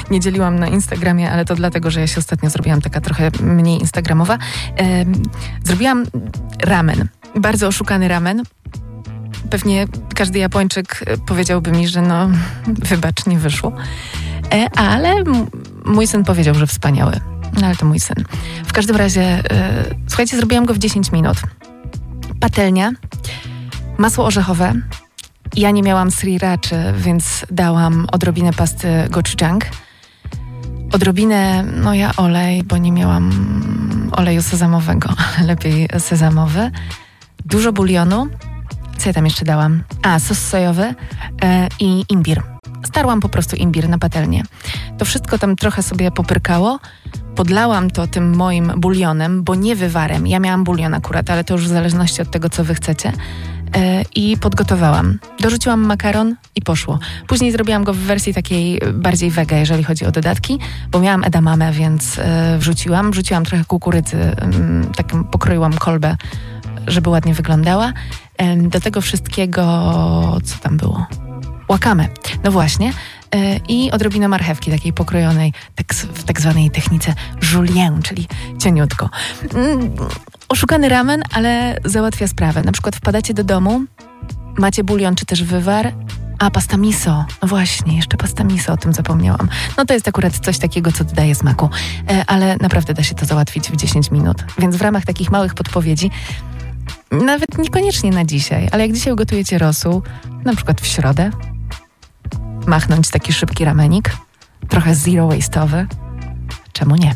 nie dzieliłam na Instagramie, ale to dlatego, że ja się ostatnio zrobiłam taka trochę mniej instagramowa. Zrobiłam ramen. Bardzo oszukany ramen. Pewnie każdy Japończyk powiedziałby mi, że no, wybacz, nie wyszło. Ale mój syn powiedział, że wspaniały. No ale to mój syn. W każdym razie, słuchajcie, zrobiłam go w 10 minut. Patelnia, masło orzechowe. Ja nie miałam sriraczy, więc dałam odrobinę pasty gochujang. Odrobinę, no ja olej, bo nie miałam oleju sezamowego, ale lepiej sezamowy. Dużo bulionu. Co ja tam jeszcze dałam? Sos sojowy i imbir. Starłam po prostu imbir na patelnię. To wszystko tam trochę sobie popyrkało. Podlałam to tym moim bulionem, bo nie wywarem. Ja miałam bulion akurat, ale to już w zależności od tego, co wy chcecie. I podgotowałam. Dorzuciłam makaron i poszło. Później zrobiłam go w wersji takiej bardziej wege, jeżeli chodzi o dodatki, bo miałam edamamę, więc wrzuciłam trochę kukurydzy, taką pokroiłam kolbę, żeby ładnie wyglądała. Do tego wszystkiego, co tam było? Wakame. No właśnie. I odrobinę marchewki takiej pokrojonej w tak zwanej technice julienne, czyli cieniutko. Oszukany ramen, ale załatwia sprawę. Na przykład wpadacie do domu, macie bulion czy też wywar, pasta miso. No właśnie, jeszcze pasta miso, o tym zapomniałam. No to jest akurat coś takiego, co dodaje smaku. Ale naprawdę da się to załatwić w 10 minut. Więc w ramach takich małych podpowiedzi, nawet niekoniecznie na dzisiaj, ale jak dzisiaj ugotujecie rosół, na przykład w środę, machnąć taki szybki ramenik, trochę zero waste'owy, czemu nie?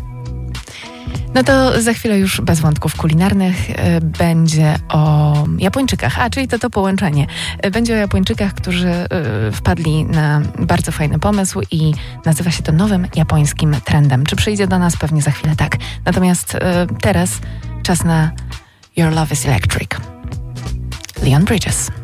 No to za chwilę już bez wątków kulinarnych będzie o Japończykach, czyli to połączenie. Będzie o Japończykach, którzy wpadli na bardzo fajny pomysł i nazywa się to nowym japońskim trendem. Czy przyjdzie do nas? Pewnie za chwilę tak. Natomiast teraz czas na Your Love is Electric. Leon Bridges.